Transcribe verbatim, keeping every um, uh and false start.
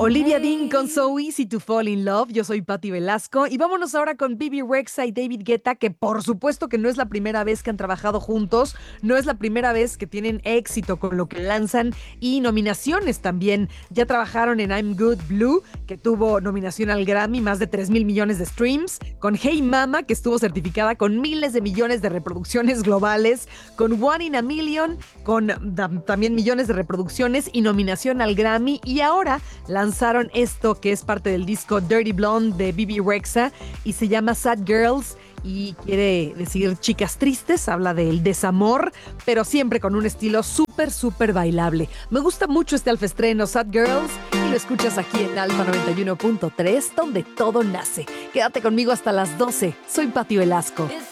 Olivia Dean con So Easy to Fall in Love. Yo soy Patti Velasco y vámonos ahora con Bibi Rexha y David Guetta, que por supuesto que no es la primera vez que han trabajado juntos, no es la primera vez que tienen éxito con lo que lanzan y nominaciones también. Ya trabajaron en I'm Good Blue, que tuvo nominación al Grammy, más de tres mil millones de streams, con Hey Mama, que estuvo certificada con miles de millones de reproducciones globales, con One in a Million, con también millones de reproducciones y nominación al Grammy, y ahora lanzaron esto que es parte del disco Dirty Blonde de Bibi Rexha y se llama Sad Girls y quiere decir chicas tristes, habla del desamor, pero siempre con un estilo súper, súper bailable. Me gusta mucho este alfaestreno Sad Girls y lo escuchas aquí en Alfa noventa y uno punto tres, donde todo nace. Quédate conmigo hasta las doce. Soy Patti Velasco.